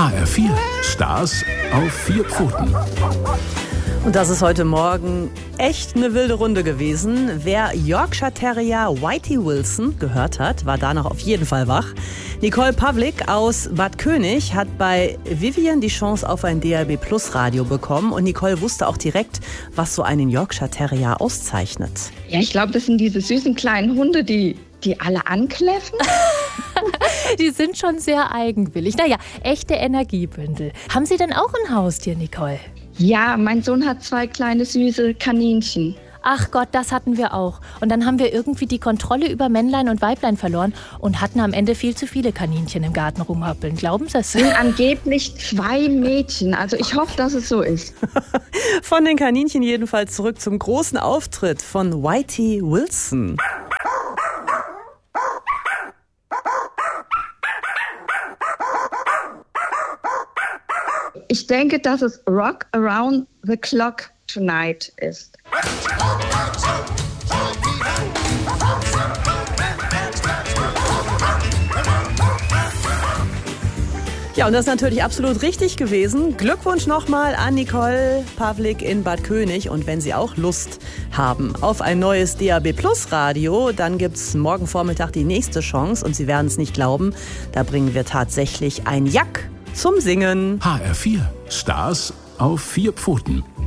HR4, Stars auf 4 Pfoten. Und das ist heute Morgen echt eine wilde Runde gewesen. Wer Yorkshire Terrier Whitey Wilson gehört hat, war danach auf jeden Fall wach. Nicole Pavlik aus Bad König hat bei Vivian die Chance auf ein DAB+ Radio bekommen. Und Nicole wusste auch direkt, was so einen Yorkshire Terrier auszeichnet. Ja, ich glaube, das sind diese süßen kleinen Hunde, die alle ankläffen. Die sind schon sehr eigenwillig. Naja, echte Energiebündel. Haben Sie denn auch ein Haustier, Nicole? Ja, mein Sohn hat 2 kleine süße Kaninchen. Ach Gott, das hatten wir auch. Und dann haben wir irgendwie die Kontrolle über Männlein und Weiblein verloren und hatten am Ende viel zu viele Kaninchen im Garten rumhappeln. Glauben Sie es? Sind angeblich 2 Mädchen. Also ich hoffe, dass es so ist. Von den Kaninchen jedenfalls zurück zum großen Auftritt von Whitey Wilson. Ich denke, dass es Rock Around the Clock Tonight ist. Ja, und das ist natürlich absolut richtig gewesen. Glückwunsch nochmal an Nicole Pavlik in Bad König. Und wenn Sie auch Lust haben auf ein neues DAB+ Radio, dann gibt's morgen Vormittag die nächste Chance. Und Sie werden es nicht glauben, da bringen wir tatsächlich ein Jack zum Singen. HR4, Stars auf 4 Pfoten.